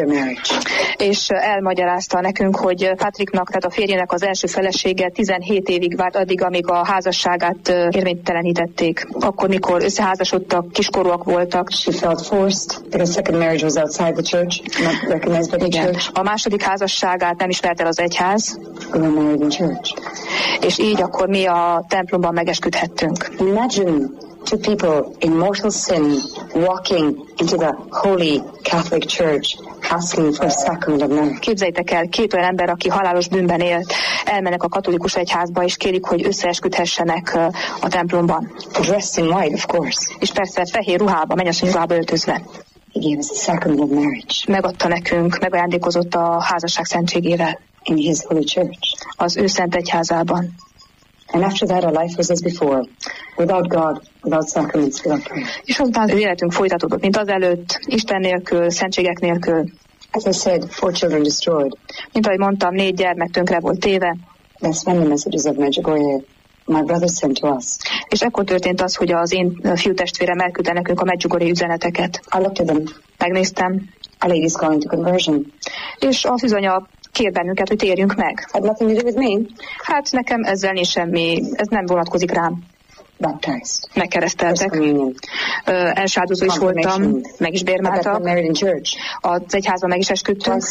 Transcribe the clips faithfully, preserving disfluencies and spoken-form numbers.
their marriage. És elmagyarázta nekünk, hogy Patricknak, tehát a férjének az első felesége tizenhét évig várt addig, amíg a házasságát érvénytelenítették. Akkor, mikor összeházasodtak, kiskorúak voltak. She felt forced because second marriage was outside the church, not recognized by the Igen. church. A második házasságát nem ismert el az egyház. We were married in church. És így akkor mi a templomban megesküdhettünk. Imagine two people in mortal sin walking into the holy Catholic Church asking for a sacrament of marriage. Képzeljétek el, két olyan ember, aki halálos bűnben élt, elmennek a katolikus egyházba, és kérik, hogy összeesküdhessenek a templomban. Dressed in white, of course. És persze fehér ruhába, mennyasszony ruhába öltözve. He gave us the sacrament of marriage. Megadta nekünk, megajándékozott a házasság szentségével. In his holy church. Az ő szent egyházában. And after that, our life was as before, without God, without sacraments, without prayer. És azután az életünk folytatódott, mint azelőtt, Isten nélkül, szentségek nélkül. As I said, four children destroyed. Mint ahogy mondtam, négy gyermek tönkre volt téve. That's when the messages of Medjugorje, my brother, sent to us. És ekkor történt az, hogy az én fiútestvérem elküldte nekünk a Medjugorje üzeneteket. I looked at them. Megnéztem. A lady's calling to conversion. És a fűzanya kér bennünket, hogy térjünk meg. Had nothing to do with me. Hát nekem ezzel nincs semmi, ez nem vonatkozik rám. Baptized. Megkereszteltek. Elsáldozó is voltam, meg is bérmáltak. Az egyházban meg is esküdtünk.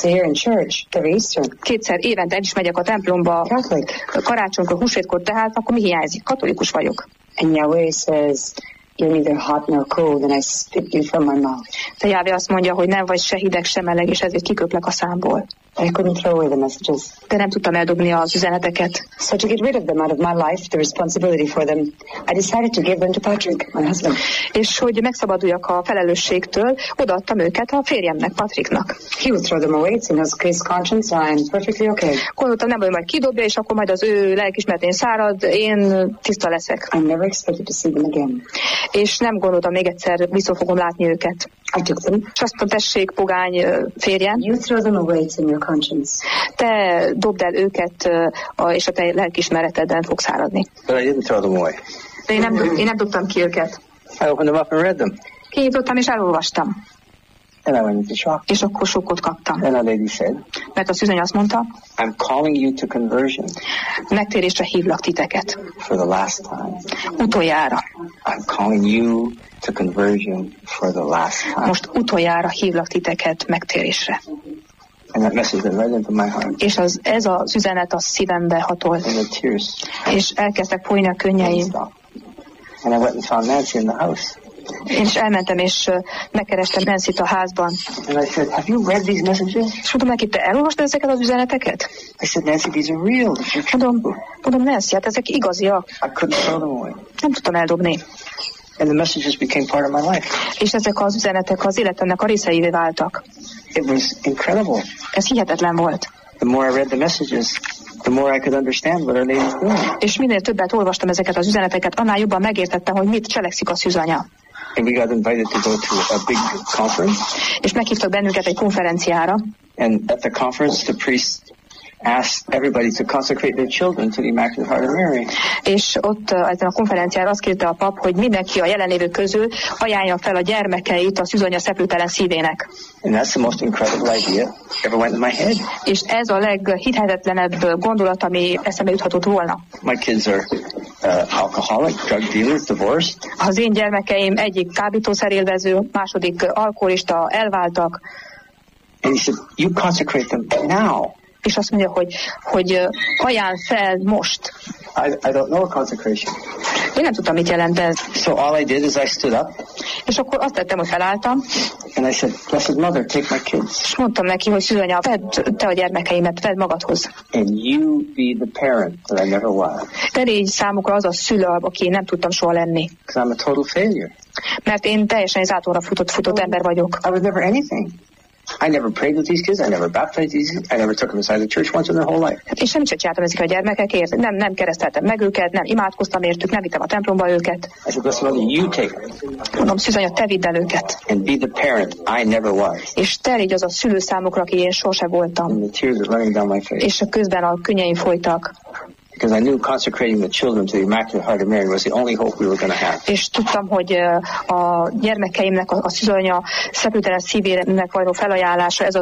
Kétszer évente el is megyek a templomba, karácsonykor, húsvétkor, tehát akkor mi hiányzik? Katolikus vagyok. And Yahweh says, you're neither hot nor cold, and I spit you from my mouth. De Yahweh azt mondja, hogy nem vagy se hideg, se meleg, és ezért kiköplek a számból. I couldn't throw away the messages. De nem tudtam eldobni az üzeneteket. So to get rid of them out of my life, the responsibility for them, I decided to give them to Patrick, my husband. És hogy megszabaduljak a felelősségtől, odaadtam őket a férjemnek, Patricknak. He would throw them away, it's in his case conscience, I'm perfectly okay. Gondoltam, nem vagy majd kidobja, és akkor majd az ő lelkismeretén szárad, én tiszta leszek. I never expected to see them again. És nem gondoltam még egyszer vissza fogom látni őket. I took them. És azt mondta, tessék, pogány férjem. You throw them away, it's in your conscience. Te dobd el őket, és a te lelkismereteden fogsz áradni. But I didn't throw them away. De én nem, én nem dobtam ki őket. I opened them up and read them. Kinyitottam és elolvastam. And I went into shock. És akkor sokkot kaptam. And a lady said, mert a szűzany azt mondta, I'm calling you to conversion. Megtérésre hívlak titeket. For the last time. Utoljára. I'm calling you to conversion for the last time. Most utoljára hívlak titeket megtérésre. And that message went right into my heart. És az, ez az üzenet a szívembe hatolt. And the tears. És elkezdtek folyni a könnyeim. And I went and found Nancy in the house. Én is elmentem, és megkerestem Nancy-t a házban. And I said, have you read these messages? És mondom neki, te elolvastad ezeket az üzeneteket? I said, Nancy, these are real. Mondom, mondom, Nancy, hát ezek igaziak. I couldn't throw them away. Nem tudtam eldobni. And the messages became part of my life. És ezek az üzenetek az életemnek a részeivé váltak. It was incredible. Ez hihetetlen volt. The more I read the messages, the more I could understand what our lady was doing. És minél többet olvastam ezeket az üzeneteket, annál jobban megértettem, hogy mit cselekszik a szűzanya. And we got invited to go to a big conference. És meghívtak bennünket egy konferenciára. And at the conference, the priest asked everybody to consecrate their children to the Immaculate Heart of Mary. És ott ezen a konferenciára azt kérte a pap, hogy mindenki a jelenlévő közül ajánlja fel a gyermekeit a szűzanya szeplőtelen szívének. And that's the most incredible idea ever went in my head. És ez a leghihetetlenebb gondolat, ami eszembe juthatott volna. My kids are uh, alcoholic, drug dealers, divorced. Az én gyermekeim egyik kábítószerélvező, második alkoholista, elváltak. And he said, you consecrate them now. És azt mondja, hogy, hogy ajánl fel most. I, I don't know a consecration. Én nem tudtam, mit jelent ez. So all I did is I stood up. És akkor azt tettem, hogy felálltam. And I said, Blessed Mother, take my kids. És mondtam neki, hogy szűzanya, vedd te a gyermekeimet, vedd magadhoz. And you be the parent that I never was. Te légy számukra az a szülő, aki én nem tudtam soha lenni. Because I'm a total failure. Mert én teljesen zátóra futott, futott ember vagyok. I was never anything. I never prayed with these kids. I never baptized these kids. I never took them inside the church once in their whole life. És semmit sem csináltam ezekkel a gyermekekért. Nem, nem kereszteltem meg őket, nem imádkoztam értük, nem vittem a templomba őket. I said, Blessed Mother, you take them. Mondom, szűzanya, te vidd el őket. And be the parent I never was. És te légy az a szülő számukra, aki én sose voltam. And the tears are running down my face. És közben a könnyeim folytak. Because I knew consecrating the children to the Immaculate Heart of Mary was the only hope we were going to have. És tudtam, hogy a gyermekeimnek a, a szűzanya szeplőtelen szívének való felajánlása, ez az